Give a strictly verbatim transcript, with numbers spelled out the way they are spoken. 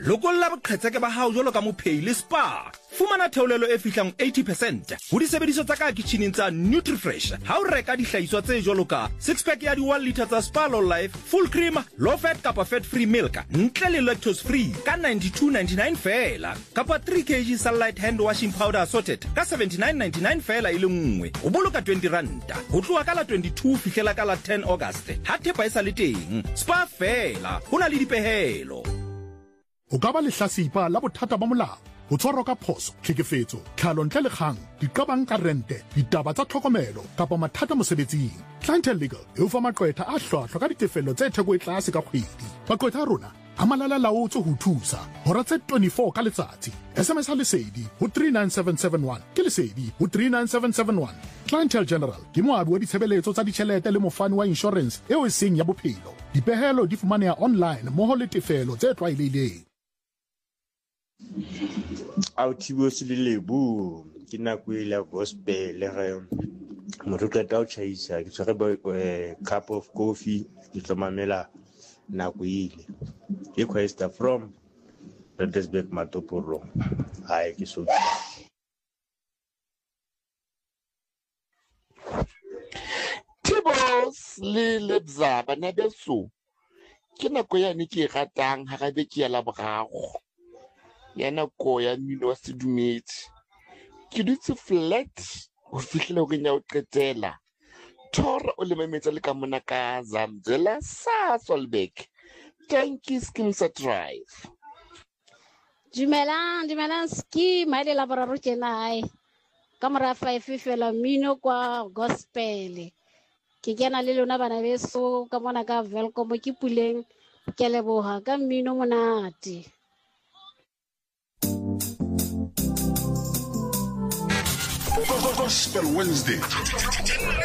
lokolla boqhetseke ba hao jwalo ka mophei le spa. Fumana theolelo e fihlang eighty percent ho disebediso tsa ka kitcheneng tsa Nutrifresh. Ha o reka dihlahiswa tse jwalo ka six pack ya di one litre tsa Spa Low Life, full cream, low fat kapa fat free milk, ntle le lactose free ka ninety-two ninety-nine fela, kapa three kilograms Sunlight hand washing powder assorted ka seventy-nine ninety-nine fela ile nngwe. O boloka twenty rand. Ho tloha ka la twenty-two fihlela ka la ten August. Ha thepa e sa le teng. Spa fela. Hona le dipehelo. O ka ba lehlasipa la bothata ba molao, ho tshwarwa ka phoso, tlhekefetso, tlhalo ntle le kgang, diqabang ka rente, ditaba tsa tlhokomelo kapa mathata mosebetsing. Clientele Legal e o fa maqwetha a hlwahlwa ka ditefello tse theko e tlase ka kgwedi. Maqwetha a rona a malala laotse ho thusa hora tse twenty-four ka letsatsi. S M S ha lesedi ho three nine seven seven one ke lesedi ho three nine seven seven one. Clientele General ke moabi wa ditshebeletso tsa ditjhelete le mofani wa insurance eo e seng ya bophelo. Dipehelo di fumaneha online mmoho le tefelo tse tlwaelehileng. Autibo Sililebo ke nako e la gospel re motho ka tao chaisa ke tsere ba cup of coffee ke tlomamela nako ile ke Questa from Redesberg Matoporo. Hai ke so Tibos le lebza bana beso ke nako ya ne ke ratang ha gabe ke ya la borago ya nako ya mmino wa sedumedi ke dutse flat ho fihlela ho nya o qetela thora o le mametsa le ka mona ka Zamzela sa Solbeck tanki skimsa drive. Dumelang dumelang ski maile la boraro tjena ai ka mora five fela mmino kwa gospel ke kena le lona bana beso ka mona ka welcome ke puleng ke leboha ka mmino monate. Gospel Wednesday.